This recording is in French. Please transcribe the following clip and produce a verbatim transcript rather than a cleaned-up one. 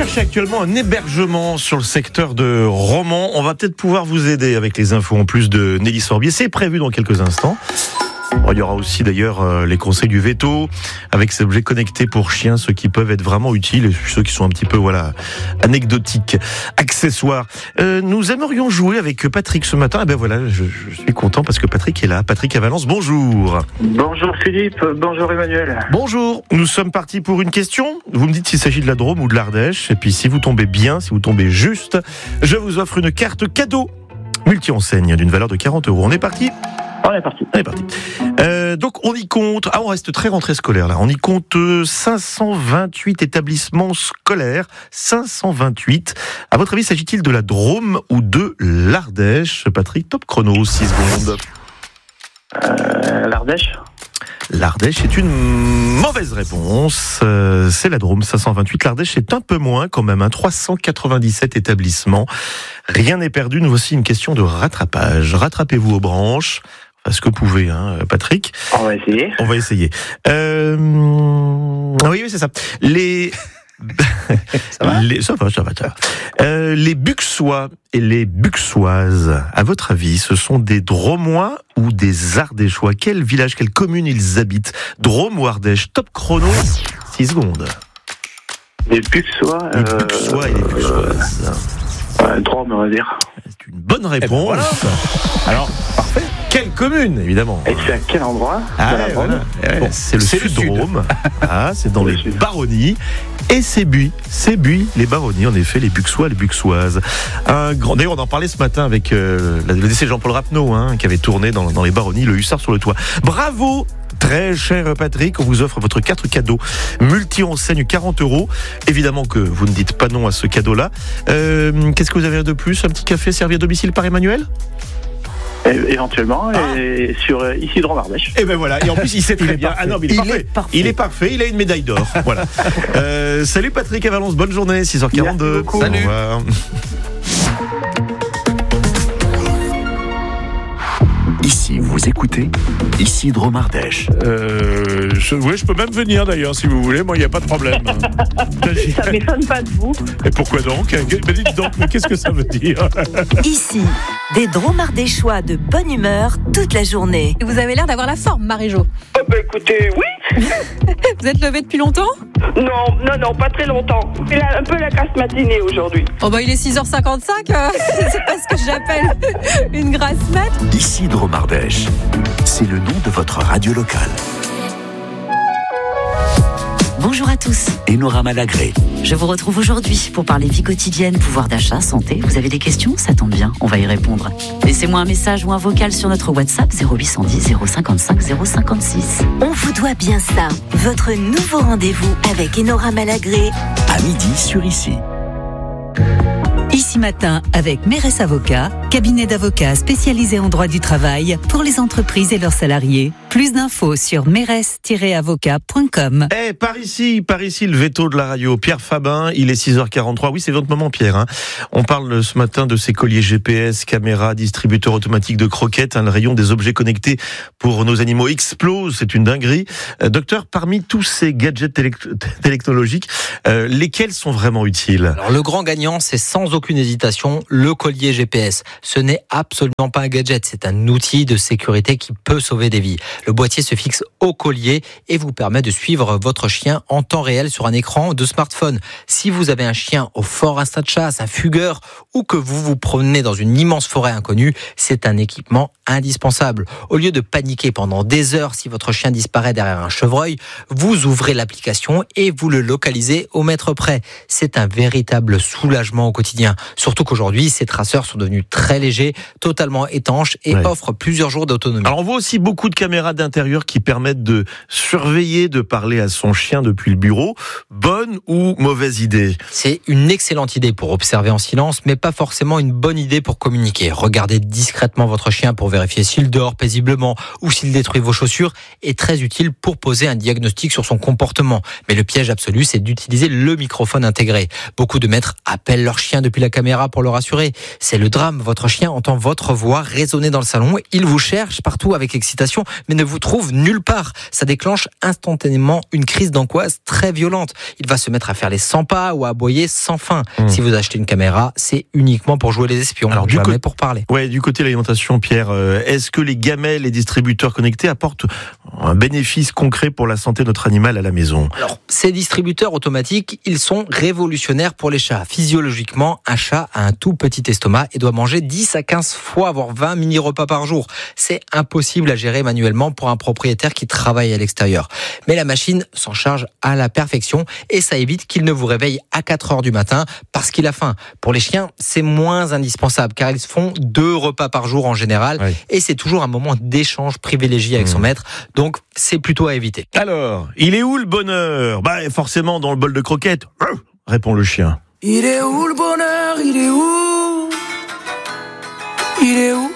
cherchez actuellement un hébergement sur le secteur de Romans, on va peut-être pouvoir vous aider avec les infos en plus de Nelly Sorbier. C'est prévu dans quelques instants. Bon, il y aura aussi d'ailleurs euh, les conseils du veto avec ces objets connectés pour chiens, ceux qui peuvent être vraiment utiles et ceux qui sont un petit peu voilà anecdotiques, accessoires. Euh, nous aimerions jouer avec Patrick ce matin. Et ben voilà, je, je suis content parce que Patrick est là. Patrick à Valence, bonjour. Bonjour Philippe, bonjour Emmanuel. Bonjour. Nous sommes partis pour une question. Vous me dites s'il s'agit de la Drôme ou de l'Ardèche. Et puis si vous tombez bien, si vous tombez juste, je vous offre une carte cadeau multi-enseigne d'une valeur de quarante euros. On est parti. On est parti. On est parti. Euh, donc on y compte, ah on reste très rentrée scolaire là, on y compte cinq cent vingt-huit établissements scolaires, cinq cent vingt-huit. À votre avis, s'agit-il de la Drôme ou de l'Ardèche? Patrick, top chrono, six secondes. Euh, L'Ardèche. L'Ardèche est une mauvaise réponse. Euh, c'est la Drôme, cinq cent vingt-huit. L'Ardèche est un peu moins quand même, hein, trois cent quatre-vingt-dix-sept établissements. Rien n'est perdu. Nous voici une question de rattrapage. Rattrapez-vous aux branches. Parce que vous pouvez, hein, Patrick. On va essayer. On va essayer. Euh... Oui, oui, c'est ça. Les... Ça va les... Ça va, ça va, ça va. Euh, les Buxois et les Buxoises, à votre avis, ce sont des Dromois ou des Ardéchois? Quel village, quelle commune ils habitent? Drôme ou Ardèche? Top chrono, six secondes. Les Buxois. Les euh... Buxois et les Buxoises. Euh, Drôme, on va dire. C'est une bonne réponse. Eh ben voilà. Alors, parfait. Quelle commune, évidemment? Et c'est à quel endroit? Ah, Dans la ouais, Drôme. voilà. Ouais, Bon, c'est le c'est le Sud-Drôme. Ah, c'est dans Le les Sud. Baronnies. Et c'est Buis, c'est Buis, les Baronnies, en effet, les Buxois, les Buxoises. Un grand. D'ailleurs, on en parlait ce matin avec euh, le décès de Jean-Paul Rapneau, hein, qui avait tourné dans, dans les Baronnies, le Hussard sur le toit. Bravo, très cher Patrick, on vous offre votre carte cadeau multi-enseigne quarante euros. Évidemment que vous ne dites pas non à ce cadeau-là. Euh, qu'est-ce que vous avez de plus? Un petit café servi à domicile par Emmanuel? É- Éventuellement, Ah. et sur euh, ici Drôme Ardèche. Et ben voilà, et en plus il sait très bien. parfait. Ah non, mais il est, Il parfait. est parfait. Il est parfait, il a une médaille d'or. Voilà. Euh, salut Patrick à Valence, bonne journée, six heures quarante-deux. Merci beaucoup. Au Salut. revoir. Ici, vous écoutez Ici Drôme Ardèche. Euh, je, oui, je peux même venir d'ailleurs si vous voulez, moi il n'y a pas de problème. Ça m'étonne pas de vous. Et pourquoi donc? Mais dites donc, mais qu'est-ce que ça veut dire? Ici, des Drômes ardéchois de bonne humeur toute la journée. Vous avez l'air d'avoir la forme, Marie-Jo. Oh, bah écoutez, oui. Vous êtes levée depuis longtemps? Non, non, non, pas très longtemps. C'est la- un peu la grasse matinée aujourd'hui. Oh bah il est six heures cinquante-cinq, euh, c'est pas ce que j'appelle une grasse mat. Ici Drôme Ardèche. C'est le nom de votre radio locale. Bonjour à tous, Enora Malagré. je vous retrouve aujourd'hui pour parler vie quotidienne, pouvoir d'achat, santé. Vous avez des questions? Ça tombe bien, on va y répondre. Laissez-moi un message ou un vocal sur notre WhatsApp zéro huit cent dix zéro cinquante-cinq zéro cinquante-six. On vous doit bien ça. Votre nouveau rendez-vous avec Enora Malagré. À midi sur Ici. Ici Matin avec Mérès Avocat, cabinet d'avocats spécialisé en droit du travail pour les entreprises et leurs salariés. Plus d'infos sur mérès tiret avocat point com. Eh, par ici, par ici, le veto de la radio. Pierre Fabin, il est six heures quarante-trois. Oui, c'est votre moment, Pierre. Hein. On parle ce matin de ces colliers G P S, caméras, distributeurs automatiques de croquettes. Hein, le rayon des objets connectés pour nos animaux explose. C'est une dinguerie. Euh, docteur, parmi tous ces gadgets télé- technologiques, euh, lesquels sont vraiment utiles? Alors, le grand gagnant, c'est sans aucune hésitation le collier G P S. Ce n'est absolument pas un gadget, c'est un outil de sécurité qui peut sauver des vies. Le boîtier se fixe au collier et vous permet de suivre votre chien en temps réel sur un écran de smartphone. Si vous avez un chien au fort instinct de chasse, un fugueur, ou que vous vous promenez dans une immense forêt inconnue, c'est un équipement indispensable. Au lieu de paniquer pendant des heures si votre chien disparaît derrière un chevreuil, vous ouvrez l'application et vous le localisez au mètre près. C'est un véritable soulagement au quotidien. Surtout qu'aujourd'hui, ces traceurs sont devenus très légers, totalement étanches et Ouais. offrent plusieurs jours d'autonomie. Alors on voit aussi beaucoup de caméras d'intérieur qui permettent de surveiller, de parler à son chien depuis le bureau. Bonne ou mauvaise idée? C'est une excellente idée pour observer en silence, mais pas forcément une bonne idée pour communiquer. Regardez discrètement votre chien pour vérifier s'il dort paisiblement ou s'il détruit vos chaussures est très utile pour poser un diagnostic sur son comportement. Mais le piège absolu, c'est d'utiliser le microphone intégré. Beaucoup de maîtres appellent leur chien depuis la caméra pour le rassurer. C'est le drame. Votre chien entend votre voix résonner dans le salon. Il vous cherche partout avec excitation, mais ne ne vous trouve nulle part. Ça déclenche instantanément une crise d'angoisse très violente. Il va se mettre à faire les cent pas ou à aboyer sans fin. Mmh. Si vous achetez une caméra, c'est uniquement pour jouer les espions, alors du jamais co- pour parler. Ouais, du côté de l'alimentation, Pierre, euh, est-ce que les gamelles et distributeurs connectés apportent un bénéfice concret pour la santé de notre animal à la maison? Alors, ces distributeurs automatiques, ils sont révolutionnaires pour les chats. Physiologiquement, un chat a un tout petit estomac et doit manger dix à quinze fois, voire vingt mini-repas par jour. C'est impossible à gérer manuellement pour un propriétaire qui travaille à l'extérieur. Mais la machine s'en charge à la perfection et ça évite qu'il ne vous réveille à quatre heures du matin parce qu'il a faim. Pour les chiens, c'est moins indispensable car ils font deux repas par jour en général oui. et c'est toujours un moment d'échange privilégié avec mmh. son maître. Donc, c'est plutôt à éviter. Alors, il est où le bonheur? Bah, forcément dans le bol de croquettes, répond le chien. Il est où le bonheur? Il est où? Il est où?